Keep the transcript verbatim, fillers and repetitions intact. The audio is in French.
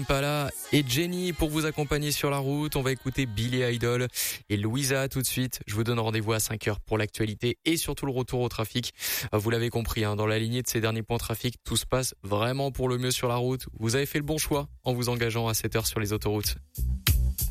Pala et Jenny pour vous accompagner sur la route. On va écouter Billy Idol et Louisa tout de suite. Je vous donne rendez-vous à cinq heures pour l'actualité et surtout le retour au trafic. Vous l'avez compris, hein, dans la lignée de ces derniers points trafic, tout se passe vraiment pour le mieux sur la route. Vous avez fait le bon choix en vous engageant à sept heures sur les autoroutes.